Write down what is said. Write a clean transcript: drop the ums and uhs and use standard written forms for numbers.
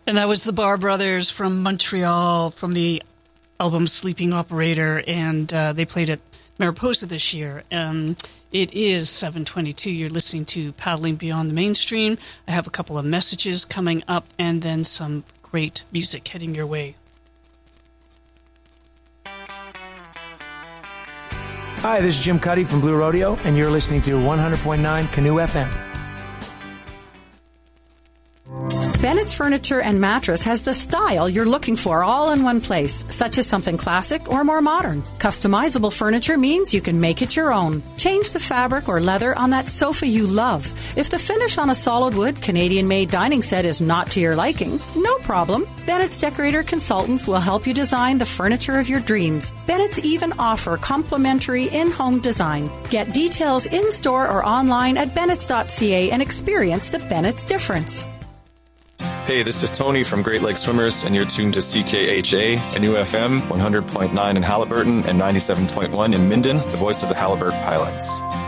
And that was the Bar Brothers from Montreal from the album Sleeping Operator, and they played at Mariposa this year. It is 7:22. You're listening to Paddling Beyond the Mainstream. I have a couple of messages coming up and then some great music heading your way. Hi, this is Jim Cuddy from Blue Rodeo, and you're listening to 100.9 Canoe FM. Bennett's Furniture and Mattress has the style you're looking for all in one place, such as something classic or more modern. Customizable furniture means you can make it your own. Change the fabric or leather on that sofa you love. If the finish on a solid wood Canadian-made dining set is not to your liking, no problem. Bennett's Decorator Consultants will help you design the furniture of your dreams. Bennett's even offer complimentary in-home design. Get details in-store or online at bennetts.ca and experience the Bennett's difference. Hey, this is Tony from Great Lakes Swimmers, and you're tuned to CKHA, Canoe FM, 100.9 in Haliburton and 97.1 in Minden, the voice of the Haliburton Pilots.